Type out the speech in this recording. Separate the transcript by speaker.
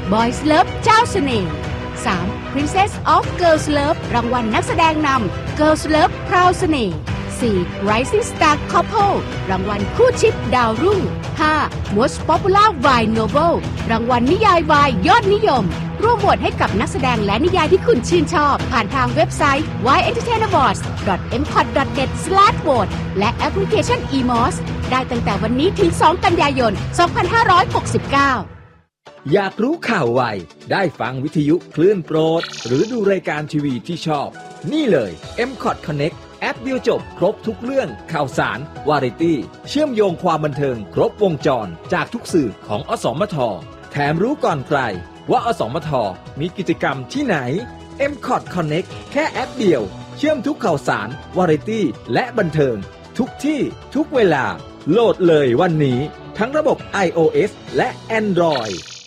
Speaker 1: Boys Love เจ้าเสน่ห์ 3. Princess of Girls Love รางวัลนักแสดงนำ Girls Love พราวเสน่ห์ 4. Rising Star Couple รางวัลคู่ชิปดาวรุ่ง 5. Most Popular Wine Novel รางวัลนิยายวายยอดนิยมร่วมโหวตให้กับนักแสดงและนิยายที่คุณชื่นชอบผ่านทางเว็บไซต์ wyentertainawards.mcot.net/vote และแอปพลิเคชัน eMOS ได้ตั้งแต่วันนี้ถึง 2 กันยายน 2569
Speaker 2: อยากรู้ข่าวไวได้ฟังวิทยุคลื่นโปรดหรือดูรายการทีวีที่ชอบนี่เลย MCOT Connect แอปเดียวจบครบทุกเรื่องข่าวสารวาไรตี้เชื่อมโยงความบันเทิงครบวงจรจากทุกสื่อของอสมทแถมรู้ก่อนใครว่าอสมทมีกิจกรรมที่ไหน MCOT Connect แค่แอปเดียวเชื่อมทุกข่าวสารวาไรตี้และบันเทิงทุกที่ทุกเวลาโหลดเลยวันนี้ทั้งระบบ iOS และ Android